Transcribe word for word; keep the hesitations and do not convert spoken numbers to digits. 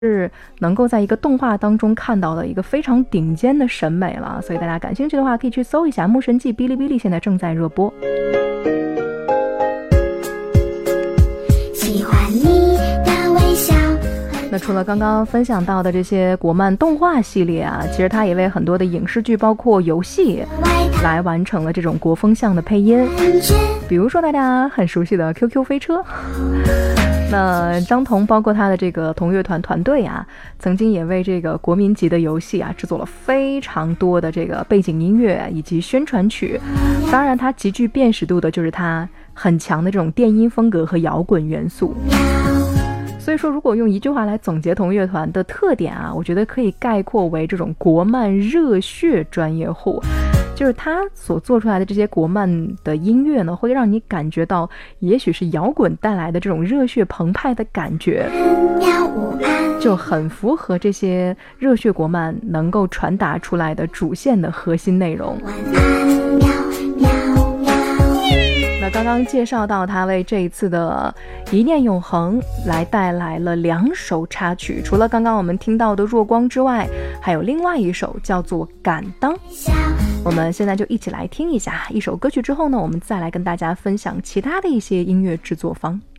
是能够在一个动画当中看到的一个非常顶尖的审美了，所以大家感兴趣的话可以去搜一下《牧神记》，哔哩哔哩现在正在热播。喜欢你的微笑。那除了刚刚分享到的这些国漫动画系列啊，其实它也为很多的影视剧包括游戏来完成了这种国风向的配音，比如说大家很熟悉的 Q Q 飞车。那张彤包括他的这个童乐团团队啊，曾经也为这个国民级的游戏啊制作了非常多的这个背景音乐以及宣传曲。当然它极具辨识度的就是它很强的这种电音风格和摇滚元素。所以说如果用一句话来总结童乐团的特点啊，我觉得可以概括为这种国漫热血专业户。就是他所做出来的这些国漫的音乐呢，会让你感觉到也许是摇滚带来的这种热血澎湃的感觉，就很符合这些热血国漫能够传达出来的主线的核心内容。那刚刚介绍到他为这一次的一念永恒来带来了两首插曲，除了刚刚我们听到的弱光之外，还有另外一首叫做敢当。我们现在就一起来听一下一首歌曲，之后呢我们再来跟大家分享其他的一些音乐制作方。